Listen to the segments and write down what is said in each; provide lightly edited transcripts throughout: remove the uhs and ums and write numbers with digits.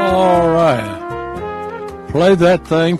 All right. Play that thing.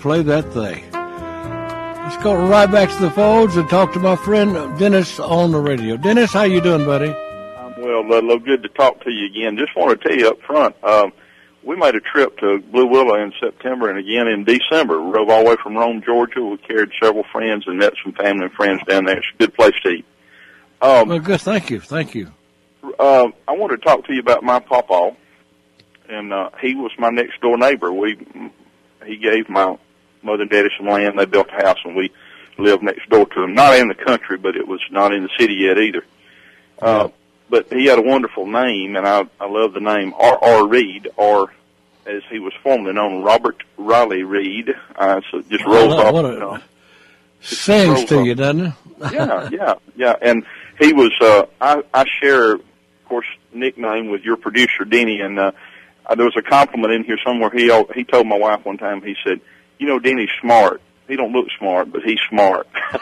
Let's go right back to the phones and talk to my friend Dennis on the radio. Dennis, how you doing, buddy? I'm well, Ludlow. Good to talk to you again. Just want to tell you up front, we made a trip to Blue Willow in September and again in December. We drove all the way from Rome, Georgia. We carried several friends and met some family and friends down there. It's a good place to eat. Well, good. Thank you. I want to talk to you about my pawpaw. And he was my next door neighbor. He gave my mother and daddy some land. They built a house, and we lived next door to them. Not in the country, but it was not in the city yet either. But he had a wonderful name, and I love the name R.R. Reed, or as he was formerly known, Robert Riley Reed. So it just rolls off. Sings to you, doesn't it? Yeah. And he was. I share, of course, nickname with your producer, Denny, and there was a compliment in here somewhere. He told my wife one time, he said, you know, Denny's smart. He don't look smart, but he's smart.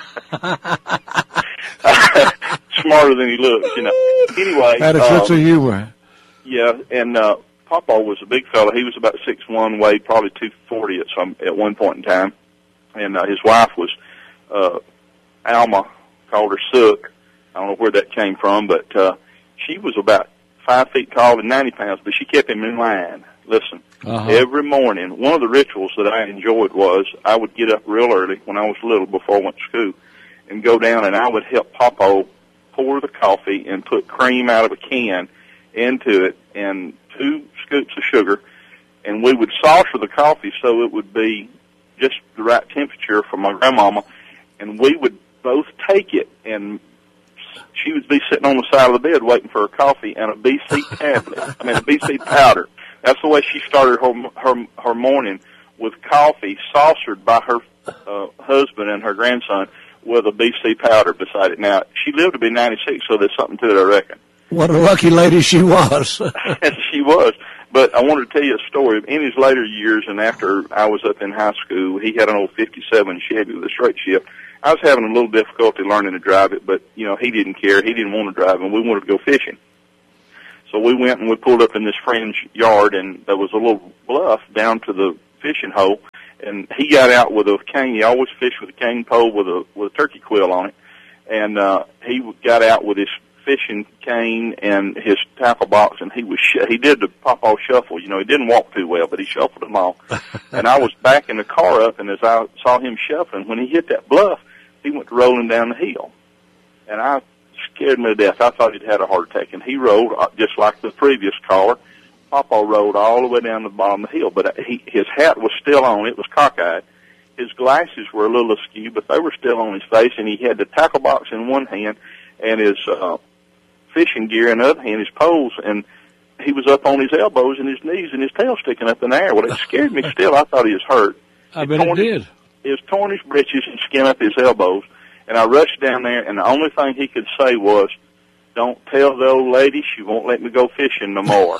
Smarter than he looks, you know. Anyway. Had a sense of humor. Yeah, and Pawpaw was a big fella. He was about 6'1", weighed probably 240 at one point in time. And his wife was Alma, called her Sook. I don't know where that came from, but she was about 5 feet tall and 90 pounds, but she kept him in line. Listen, every morning, one of the rituals that I enjoyed was I would get up real early when I was little before I went to school and go down and I would help Pawpaw pour the coffee and put cream out of a can into it and 2 scoops of sugar, and we would saucer the coffee so it would be just the right temperature for my grandmama, and we would both take it, and she would be sitting on the side of the bed waiting for her coffee and a BC tablet. a BC powder. That's the way she started her morning, with coffee saucered by her husband and her grandson with a BC powder beside it. Now, she lived to be 96, so there's something to it, I reckon. What a lucky lady she was. She was. But I wanted to tell you a story. In his later years, and after I was up in high school, he had an old 57 Chevy with a straight shift. I was having a little difficulty learning to drive it, but, you know, he didn't care. He didn't want to drive, and we wanted to go fishing. So we went and we pulled up in this friend's yard, and there was a little bluff down to the fishing hole, and he got out with a cane. He always fished with a cane pole with a turkey quill on it, and he got out with his fishing cane and his tackle box, and he did the Pawpaw shuffle. You know, he didn't walk too well, but he shuffled them all. And I was backing the car up, and as I saw him shuffling, when he hit that bluff, he went rolling down the hill, and I scared me to death. I thought he'd had a heart attack, and he rolled just like the previous caller. Pawpaw rolled all the way down the bottom of the hill, but his hat was still on. It was cockeyed. His glasses were a little askew, but they were still on his face, and he had the tackle box in one hand and his fishing gear in the other hand, his poles, and he was up on his elbows and his knees and his tail sticking up in the air. Well, it scared me still. I thought he was hurt. I bet it did. It was torn his breeches and skin up his elbows, and I rushed down there, and the only thing he could say was, "Don't tell the old lady she won't let me go fishing no more."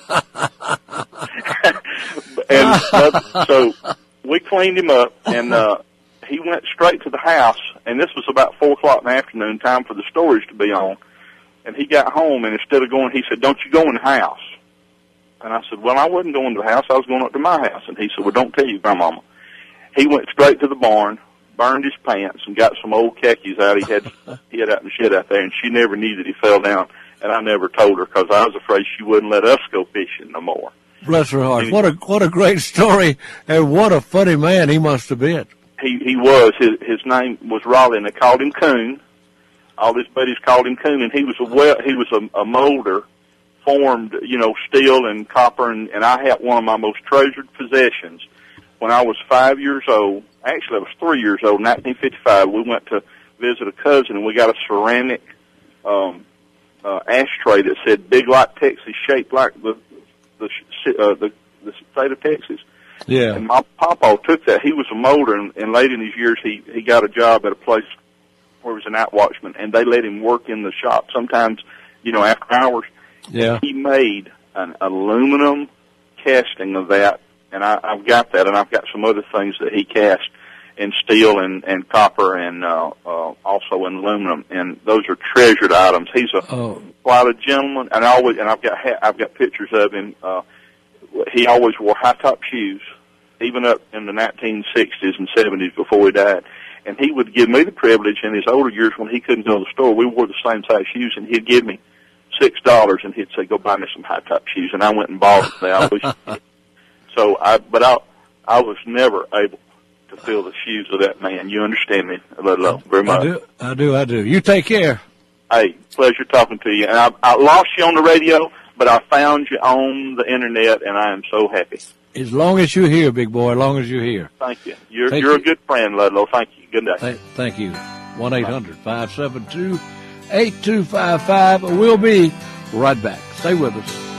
And so we cleaned him up, and he went straight to the house, and this was about 4 o'clock in the afternoon, time for the stories to be on. And he got home, and instead of going, he said, "Don't you go in the house." And I said, "Well, I wasn't going to the house. I was going up to my house." And he said, "Well, don't tell your grandmama." He went straight to the barn, burned his pants, and got some old khakis out. He had out in the shed out there, and she never knew that he fell down. And I never told her because I was afraid she wouldn't let us go fishing no more. Bless her heart. What a great story, and what a funny man he must have been. He was. His name was Raleigh, and they called him Coon. All his buddies called him Coon, and he was a molder, formed, you know, steel and copper, and I had one of my most treasured possessions. When I was 5 years old, actually I was 3 years old, 1955, we went to visit a cousin, and we got a ceramic ashtray that said "Big like Texas," shaped like the state of Texas. Yeah. And my papa took that. He was a molder, and late in his years, he got a job at a place where he was a night watchman, and they let him work in the shop sometimes, you know, after hours. Yeah. He made an aluminum casting of that, and I've got that, and I've got some other things that he cast in steel and copper and also in aluminum, and those are treasured items. He's quite a gentleman, and I've got pictures of him. he always wore high-top shoes, even up in the 1960s and 70s before he died. And he would give me the privilege in his older years when he couldn't go to the store. We wore the same size shoes, and he'd give me $6, and he'd say, "Go buy me some high-top shoes." And I went and bought them. But I was never able to fill the shoes of that man. You understand me, Ludlow, very much. I do. You take care. Hey, pleasure talking to you. And I lost you on the radio, but I found you on the internet, and I am so happy. As long as you're here, big boy, as long as you're here. Thank you. You're a good friend, Ludlow. Thank you. Good day. Thank you. 1-800-572-8255. We'll be right back. Stay with us.